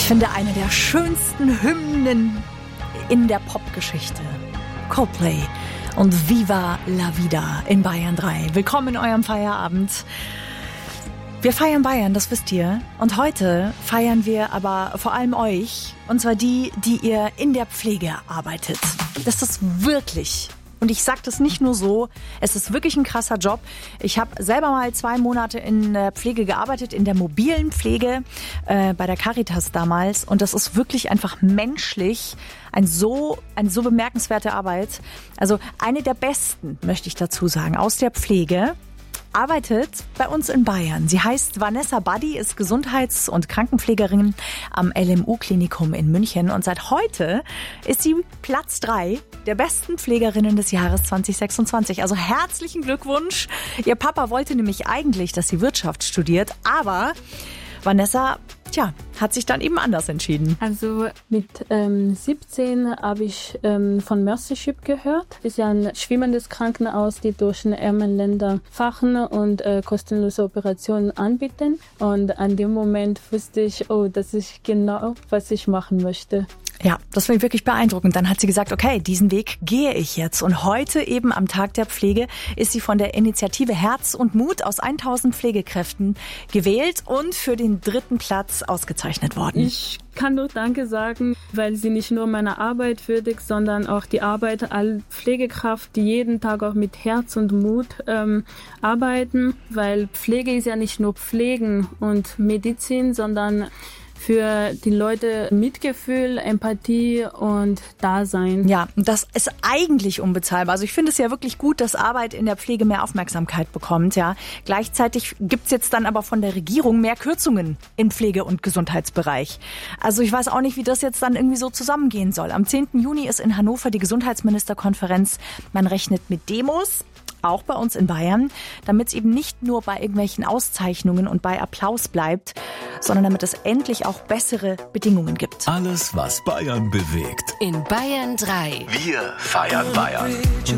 finde, eine der schönsten Hymnen in der Popgeschichte. Coldplay und Viva la Vida in Bayern 3. Willkommen in eurem Feierabend. Wir feiern Bayern, das wisst ihr. Und heute feiern wir aber vor allem euch. Und zwar die ihr in der Pflege arbeitet. Das ist wirklich... Und ich sage das nicht nur so, es ist wirklich ein krasser Job. Ich habe selber mal 2 Monate in der Pflege gearbeitet, in der mobilen Pflege, bei der Caritas damals. Und das ist wirklich einfach menschlich eine so bemerkenswerte Arbeit. Also eine der besten, möchte ich dazu sagen, aus der Pflege. Arbeitet bei uns in Bayern. Sie heißt Vanessa Buddy, ist Gesundheits- und Krankenpflegerin am LMU-Klinikum in München. Und seit heute ist sie Platz 3 der besten Pflegerinnen des Jahres 2026. Also herzlichen Glückwunsch. Ihr Papa wollte nämlich eigentlich, dass sie Wirtschaft studiert, aber Vanessa, hat sich dann eben anders entschieden. Also mit 17 habe ich von Mercyship gehört. Das ist ja ein schwimmendes Krankenhaus, die durch den ärmeren Länder fahren und kostenlose Operationen anbieten. Und an dem Moment wusste ich, das ist genau, was ich machen möchte. Ja, das war wirklich beeindruckend. Dann hat sie gesagt, okay, diesen Weg gehe ich jetzt. Und heute eben am Tag der Pflege ist sie von der Initiative Herz und Mut aus 1000 Pflegekräften gewählt und für den 3. Platz ausgezeichnet worden. Ich kann nur Danke sagen, weil sie nicht nur meine Arbeit würdigt, sondern auch die Arbeit aller Pflegekraft, die jeden Tag auch mit Herz und Mut arbeiten. Weil Pflege ist ja nicht nur Pflegen und Medizin, sondern für die Leute Mitgefühl, Empathie und Dasein. Ja, das ist eigentlich unbezahlbar. Also ich finde es ja wirklich gut, dass Arbeit in der Pflege mehr Aufmerksamkeit bekommt. Ja, gleichzeitig gibt's jetzt dann aber von der Regierung mehr Kürzungen im Pflege- und Gesundheitsbereich. Also ich weiß auch nicht, wie das jetzt dann irgendwie so zusammengehen soll. Am 10. Juni ist in Hannover die Gesundheitsministerkonferenz. Man rechnet mit Demos, auch bei uns in Bayern, damit es eben nicht nur bei irgendwelchen Auszeichnungen und bei Applaus bleibt, sondern damit es endlich auch bessere Bedingungen gibt. Alles, was Bayern bewegt. In Bayern 3. Wir feiern Bayern.